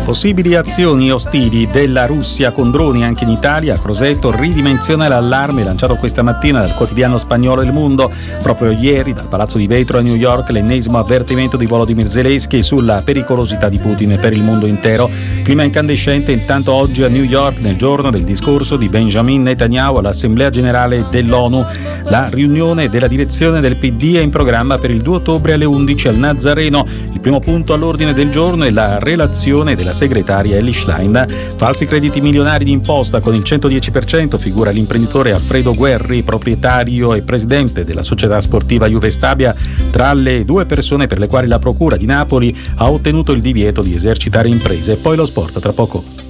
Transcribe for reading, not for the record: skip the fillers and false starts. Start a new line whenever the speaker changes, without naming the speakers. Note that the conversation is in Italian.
Possibili azioni ostili della Russia con droni anche in Italia. Crosetto ridimensiona l'allarme lanciato questa mattina dal quotidiano spagnolo El Mundo. Proprio ieri dal Palazzo di Vetro a New York l'ennesimo avvertimento di Volodymyr Zelensky sulla pericolosità di Putin per il mondo intero. Clima incandescente intanto oggi a New York nel giorno del discorso di Benjamin Netanyahu all'Assemblea Generale dell'ONU. La riunione della direzione del PD è in programma per il 2 ottobre alle 11 al Nazareno. Il primo punto all'ordine del giorno è la relazione della segretaria Elly Schlein. Falsi crediti milionari di imposta con il 110%, figura l'imprenditore Alfredo Guerri, proprietario e presidente della società sportiva Juve Stabia, tra le 2 persone per le quali la procura di Napoli ha ottenuto il divieto di esercitare imprese. Poi lo sport tra poco.